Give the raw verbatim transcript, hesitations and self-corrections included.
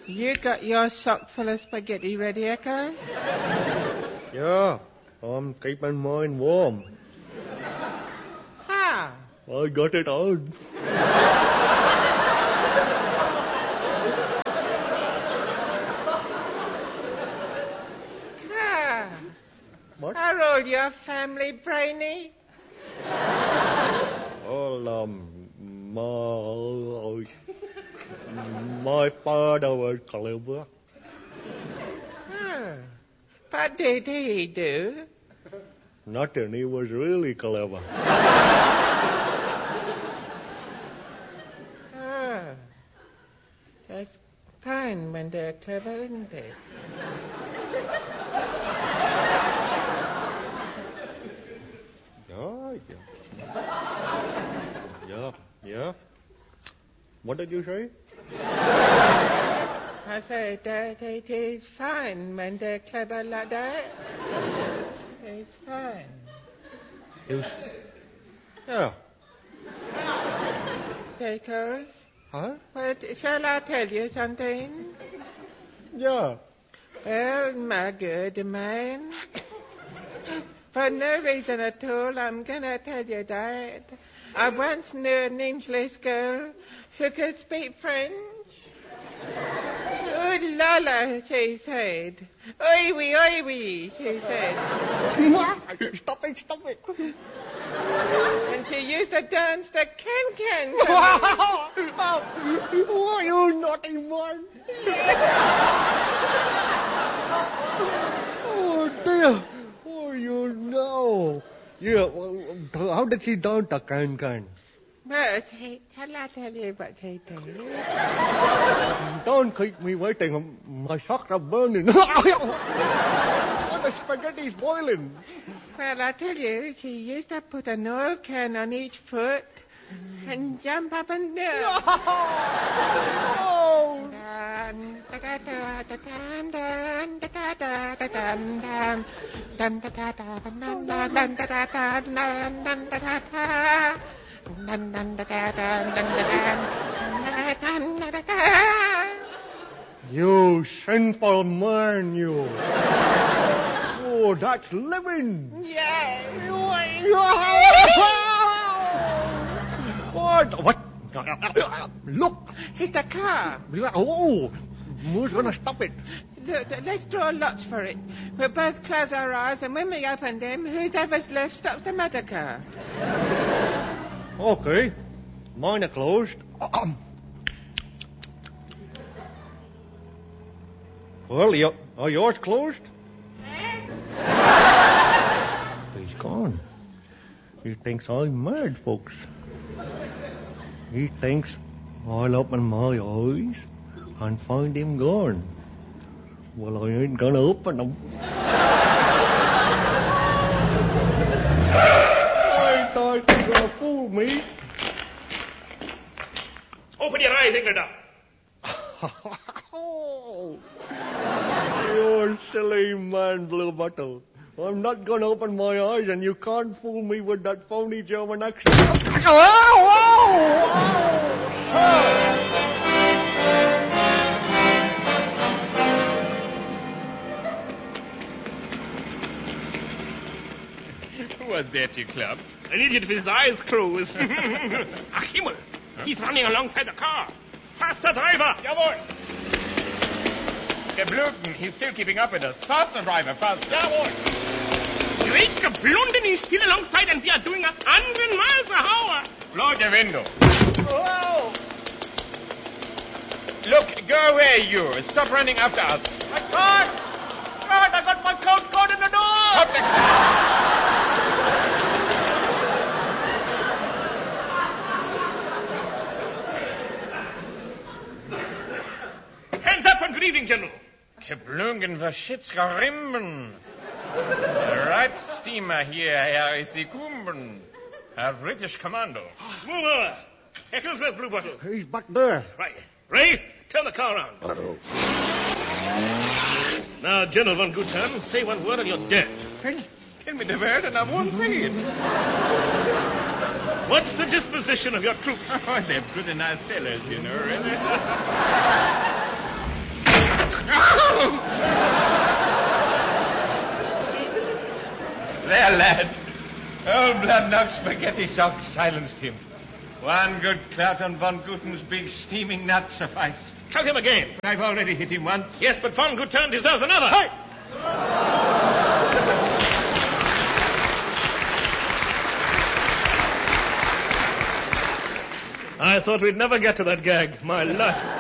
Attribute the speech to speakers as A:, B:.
A: You got your sock full of spaghetti ready, Echo?
B: Yeah, I'm keeping mine warm.
A: How?
B: I got it on.
A: Ah.
B: What?
A: How old your family, Brainy?
B: Well, um, my, my father was clever.
A: Oh. What did he do?
B: Nothing, he was really clever.
A: Oh. That's fine when they're clever, isn't it?
B: Yeah, yeah. Yeah, yeah. What did you say?
A: I said that it is fine when they're clever like that. It's fine.
B: It was... Yeah.
A: Because,
B: Huh?
A: what, shall I tell you something?
B: Yeah.
A: Well, my good man, for no reason at all, I'm going to tell you that I once knew an English girl who could speak French. Oh, Lola, she said. Oi, wee, oi, wee, she said.
B: Stop it, stop it.
A: And she used to dance the can-can.
B: Oh, you naughty one. Oh, dear. Oh, you know. Yeah, well, how did she dance the can-can?
A: Well, she, shall I tell you what she did?
B: Don't keep me waiting. My socks are burning. The spaghetti's boiling.
A: Well, I tell you, she used to put an oil can on each foot and jump up and down.
B: Oh!
A: Dun, da, da, da, da, dun, dun, da, da, da, da, dun, dun. Dun, da, da, da, dun, dun, dun, dun, da, da, da, dun, dun, da, da, da. Dun, dun, da, da, dun, dun, da, dun. Dun, da, da, da.
B: You sinful man, you. Oh, that's living.
A: Yes.
B: What? What? Look.
A: It's the car.
B: Oh, who's going to stop it?
A: Look, let's draw lots for it. We'll both close our eyes, and when we open them, whoever's left stops the motor car.
B: Okay. Mine are closed. Well, you, are yours closed? He's gone. He thinks I'm mad, folks. He thinks I'll open my eyes and find him gone. Well, I ain't gonna open them. I thought you were gonna fool me.
C: Open your eyes, Ingrid.
B: Oh, you silly man, Blue Bottle. I'm not going to open my eyes, and you can't fool me with that phony German accent. Oh, oh,
D: Who was that you clubbed?
C: An idiot with his eyes closed. Ach, Himmel. He's running alongside the car. Faster, driver.
D: Jawohl. Geblunden, he's still keeping up with us. Faster, driver, faster.
C: Jawohl. Great Geblunden, he's still alongside, and we are doing a hundred miles an hour.
D: Blow the window.
B: oh.
D: Look, go away, you. Stop running after us.
B: My God! God, I got my coat caught in the door!
D: Stop the...
C: Hands up and greeting, General.
D: Geblungen, verschitzger Rimben. The ripe steamer here, Herr is die Kumben. Herr British Commando.
C: Move over. Eccles, where's Blue Bottle?
B: He's back there.
C: Right. Ray, turn the car around.
B: Uh-oh.
C: Now, General von Guthern, say one word and you're dead.
D: Tell me the word and I won't say it.
C: What's the disposition of your troops?
D: Oh, they're pretty nice fellows, you know, really. Well, lad, old blood knock spaghetti sock silenced him. One good clout on Von Guten's big steaming nut sufficed.
C: Count him again.
D: I've already hit him once.
C: Yes, but Von Guten deserves another. Hey! I thought we'd never get to that gag. My life.